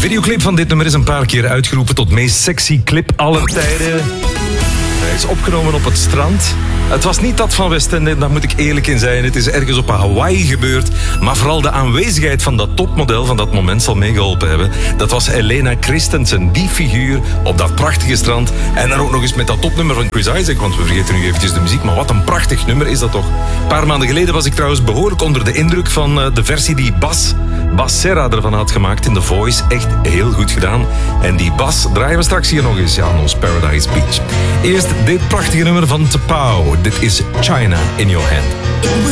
videoclip van dit nummer is een paar keer uitgeroepen tot meest sexy clip aller tijden. Hij is opgenomen op het strand. Het was niet dat van Westende, daar moet ik eerlijk in zijn. Het is ergens op Hawaii gebeurd. Maar vooral de aanwezigheid van dat topmodel van dat moment zal meegeholpen hebben. Dat was Helena Christensen, die figuur op dat prachtige strand. En dan ook nog eens met dat topnummer van Chris Isaak. Want we vergeten nu eventjes de muziek. Maar wat een prachtig nummer is dat toch. Een paar maanden geleden was ik trouwens behoorlijk onder de indruk van de versie die Bas Serra ervan had gemaakt in The Voice. Echt heel goed gedaan. En die Bas draaien we straks hier nog eens aan ons Paradise Beach. Eerst dit prachtige nummer van T'Pau. Dit is China in Your Hand.